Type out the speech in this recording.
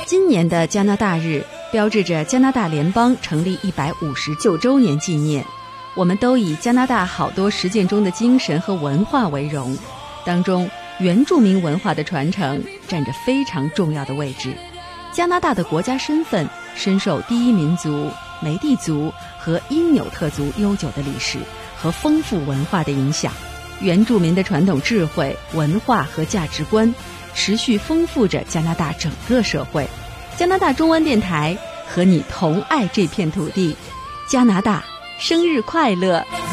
今年的加拿大日标志着加拿大联邦成立159周年纪念，我们都以加拿大好多实践中的精神和文化为荣，当中原住民文化的传承占着非常重要的位置。加拿大的国家身份深受第一民族、梅地族和因纽特族悠久的历史和丰富文化的影响，原住民的传统智慧、文化和价值观持续丰富着加拿大整个社会。加拿大中文电台和你同爱这片土地。加拿大生日快乐！